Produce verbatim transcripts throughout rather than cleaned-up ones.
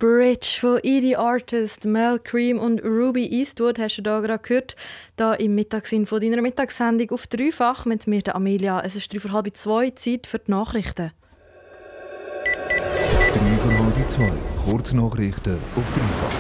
Bridge von Edie Artist, Mel Cream und Ruby Eastwood hast du da gerade gehört. Da im Mittagssinn von deiner Mittagssendung auf Dreifach mit mir, der Amelia. Es ist drei vor halb zwei, Zeit für die Nachrichten. drei vor halb zwei, Kurznachrichten auf Dreifach.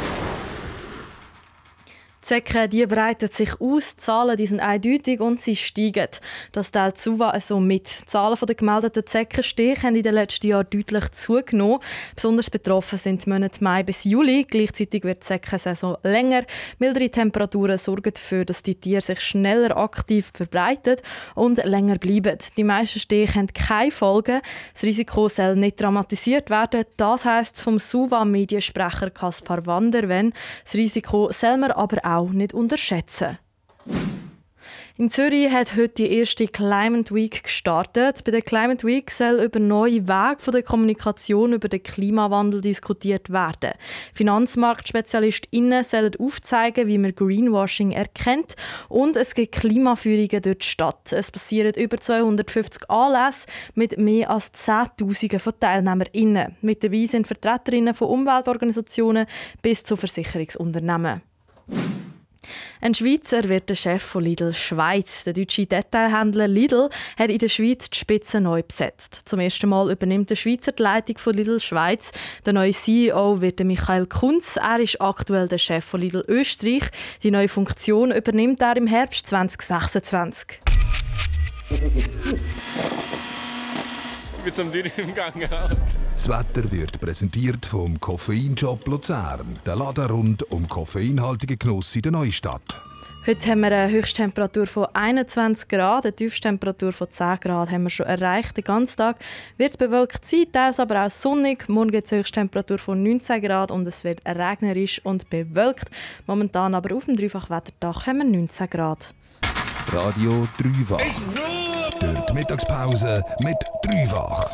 Die Säcke, die breiten sich aus, die Zahlen die sind eindeutig und sie steigen. Das teilt Suva so mit. Die Zahlen der gemeldeten Zeckenstiche haben in den letzten Jahren deutlich zugenommen. Besonders betroffen sind die Monate Mai bis Juli. Gleichzeitig wird die Zeckensaison länger. Mildere Temperaturen sorgen dafür, dass die Tiere sich schneller aktiv verbreiten und länger bleiben. Die meisten Stiche haben keine Folgen. Das Risiko soll nicht dramatisiert werden. Das heisst vom Suva-Mediensprecher Kaspar Wanderwen. Das Risiko soll man aber auch auch nicht unterschätzen. In Zürich hat heute die erste Climate Week gestartet. Bei der Climate Week soll über neue Wege der Kommunikation über den Klimawandel diskutiert werden. FinanzmarktspezialistInnen sollen aufzeigen, wie man Greenwashing erkennt. Und es gibt Klimaführungen durch die Stadt. Es passieren über zweihundertfünfzig Anlässe mit mehr als Zehntausenden von TeilnehmerInnen. Mit dabei sind VertreterInnen von Umweltorganisationen bis zu Versicherungsunternehmen. Ein Schweizer wird der Chef von Lidl Schweiz. Der deutsche Detailhändler Lidl hat in der Schweiz die Spitze neu besetzt. Zum ersten Mal übernimmt der Schweizer die Leitung von Lidl Schweiz. Der neue C E O wird Michael Kunz. Er ist aktuell der Chef von Lidl Österreich. Die neue Funktion übernimmt er im Herbst zwanzig sechsundzwanzig. Ich bin zum Tier im Gang. Das Wetter wird präsentiert vom Koffeinshop Luzern. Der Laden rund um koffeinhaltigen Genuss in der Neustadt. Heute haben wir eine Höchsttemperatur von einundzwanzig Grad, eine Tiefsttemperatur von zehn Grad haben wir schon erreicht. Den ganzen Tag wird es bewölkt sein, teils aber auch sonnig. Morgen gibt es eine Höchsttemperatur von neunzehn Grad und es wird regnerisch und bewölkt. Momentan aber auf dem Dreifach-Wetterdach haben wir neunzehn Grad. Radio Dreifach. Durch die Mittagspause mit Dreifach.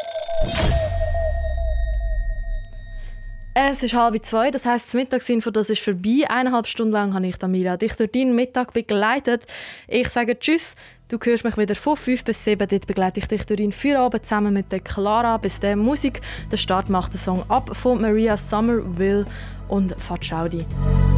Es ist halb zwei, das heisst, das Mittagsinfo das ist vorbei. Eineinhalb Stunden lang habe ich Amelia dich durch deinen Mittag begleitet. Ich sage Tschüss, du hörst mich wieder von fünf bis sieben. Dort begleite ich dich durch deinen Feierabend zusammen mit der Clara. Bis der Musik. Der Start macht den Song ab von Maria Somerville und Fatschaudi.